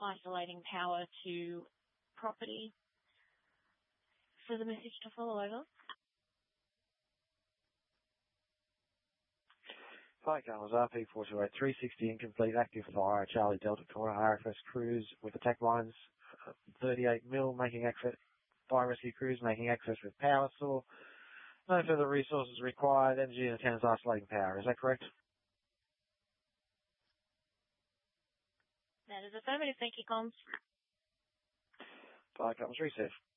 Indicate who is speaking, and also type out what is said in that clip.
Speaker 1: isolating power to property for the message to follow over.
Speaker 2: Hi, Carlos, RP428, 360 incomplete, active fire, Charlie Delta corner, RFS cruise with attack lines, 38 mil, making access, fire rescue cruise, making access with power saw. No further resources required, energy and attendance isolating power. Is that correct?
Speaker 1: That is affirmative, thank you, comms.
Speaker 2: Fire Carlos, reset.